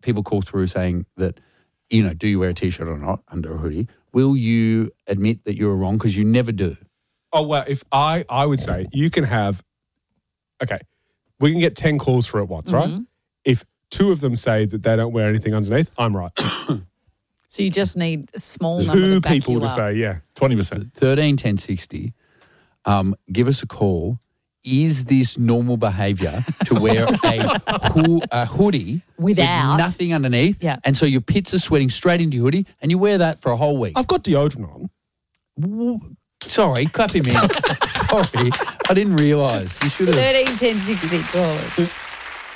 people call through saying that, do you wear a T-shirt or not under a hoodie? Will you admit that you're wrong? Because you never do. Oh, well, if I would say you can have, okay, we can get 10 calls through at once, right? If 2 of them say that they don't wear anything underneath, I'm right. So you just need a small number 2 to back people you to up. say, 20%. 13 10 60. Give us a call. Is this normal behaviour to wear a hoodie Without? with nothing underneath? Yeah. And so your pits are sweating straight into your hoodie and you wear that for a whole week? I've got deodorant on. Sorry, clap him in. Sorry, I didn't realise. We should have. 13 10 60. Call us.